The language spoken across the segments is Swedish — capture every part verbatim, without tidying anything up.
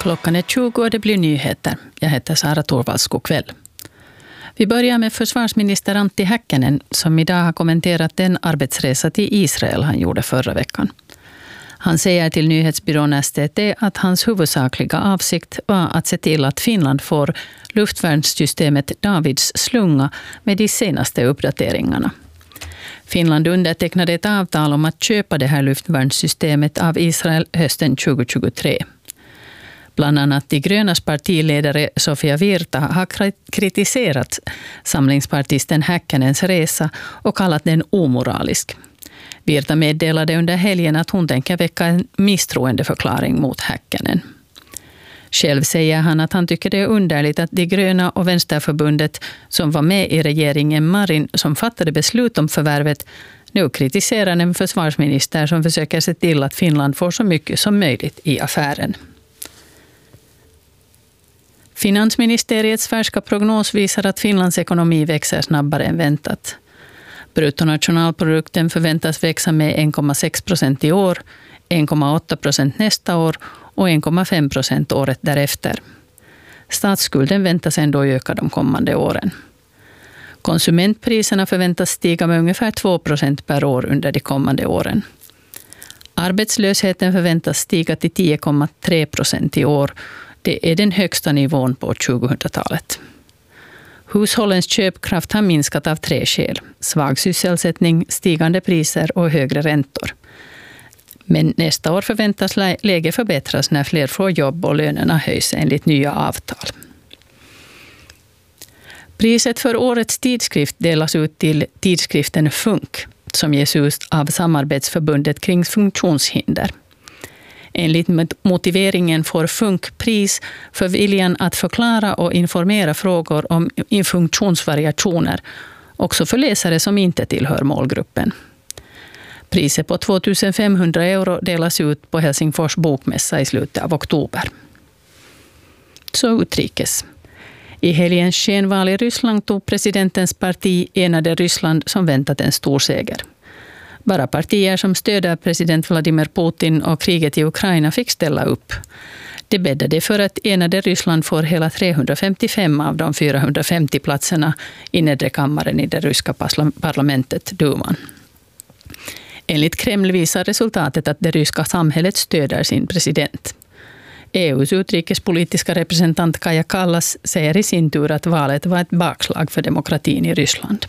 Klockan är tjugo och det blir nyheter. Jag heter Sara Torvalds. God kväll. Vi börjar med försvarsminister Antti Häkkänen som idag har kommenterat den arbetsresa till Israel han gjorde förra veckan. Han säger till nyhetsbyrån S T T att hans huvudsakliga avsikt var att se till att Finland får luftvärnssystemet Davids slunga med de senaste uppdateringarna. Finland undertecknade ett avtal om att köpa det här luftvärnssystemet av Israel hösten tjugohundratjugotre. Bland annat de grönas partiledare Sofia Virta har kritiserat samlingspartisten Häkkänens resa och kallat den omoralisk. Virta meddelade under helgen att hon tänker väcka en misstroendeförklaring mot Häkkänen. Själv säger han att han tycker det är underligt att de gröna och vänsterförbundet som var med i regeringen Marin som fattade beslut om förvärvet nu kritiserar en försvarsminister som försöker se till att Finland får så mycket som möjligt i affären. Finansministeriets färska prognos visar att Finlands ekonomi växer snabbare än väntat. Bruttonationalprodukten förväntas växa med en komma sex procent i år, en komma åtta procent nästa år och en komma fem procent året därefter. Statsskulden väntas ändå öka de kommande åren. Konsumentpriserna förväntas stiga med ungefär två procent per år under de kommande åren. Arbetslösheten förväntas stiga till tio komma tre procent i år. Det är den högsta nivån på tjugohundratalet. Hushållens köpkraft har minskat av tre skäl. Svag sysselsättning, stigande priser och högre räntor. Men nästa år förväntas läget förbättras när fler får jobb och lönerna höjs enligt nya avtal. Priset för årets tidskrift delas ut till tidskriften Funk som ges ut av Samarbetsförbundet kring funktionshinder. Enligt motiveringen får Funk pris för viljan att förklara och informera frågor om funktionsvariationer, också för läsare som inte tillhör målgruppen. Priset på tvåtusenfemhundra euro delas ut på Helsingfors bokmässa i slutet av oktober. Så utrikes. I helgens skenval i Ryssland tog presidentens parti Enade Ryssland som väntat en stor seger. Bara partier som stöder president Vladimir Putin och kriget i Ukraina fick ställa upp. Det bäddade för att Enade Ryssland får hela trehundrafemtiofem av de fyrahundrafemtio platserna i nedre kammaren i det ryska parlamentet Duman. Enligt Kreml visar resultatet att det ryska samhället stöder sin president. E U:s utrikespolitiska representant Kaja Kallas säger i sin tur att valet var ett bakslag för demokratin i Ryssland.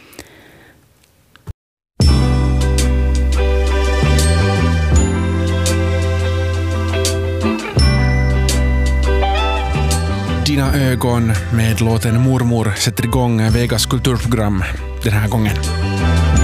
Dina ögon med låten Mormor sätter igång Vegas kulturprogram den här gången.